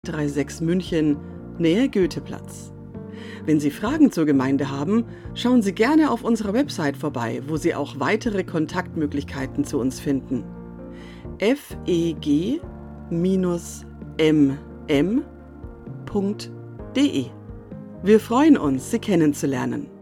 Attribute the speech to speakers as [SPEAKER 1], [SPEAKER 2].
[SPEAKER 1] 36 München, Nähe Goetheplatz. Wenn Sie Fragen zur Gemeinde haben, schauen Sie gerne auf unserer Website vorbei, wo Sie auch weitere Kontaktmöglichkeiten zu uns finden. feg-mm.de. Wir freuen uns, Sie kennenzulernen.